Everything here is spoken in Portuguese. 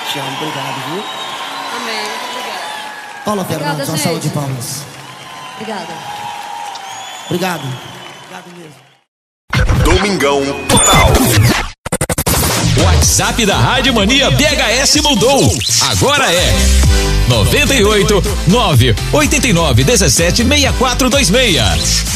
Te amo, obrigado, viu? Amém, obrigada. Paula Fernandes, uma salva de palmas. Obrigada. Obrigado. Obrigado mesmo. Domingão Total. WhatsApp da Rádio Mania BHS mudou. Agora é 98 9 89 17 6426.